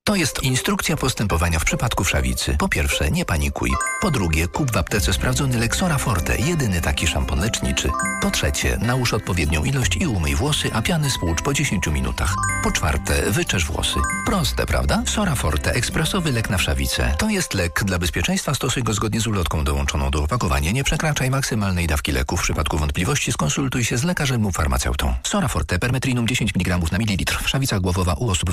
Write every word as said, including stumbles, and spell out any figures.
To jest instrukcja postępowania w przypadku wszawicy. Po pierwsze, nie panikuj. Po drugie, kup w aptece sprawdzony Lexora Forte, jedyny taki szampon leczniczy. Po trzecie, nałóż odpowiednią ilość i umyj włosy, a piany spłucz po dziesięciu minutach. Po czwarte, wyczesz włosy. Proste, prawda? Sora Forte, ekspresowy lek na wszawicę. To jest lek. Dla bezpieczeństwa stosuj go zgodnie z ulotką dołączoną do opakowania. Nie przekraczaj maksymalnej dawki leku. W przypadku wątpliwości skonsultuj się z lekarzem lub farmaceutą. Sora Forte, permetrinum dziesięć miligramów na mililitr. Wszawica głowowa u osób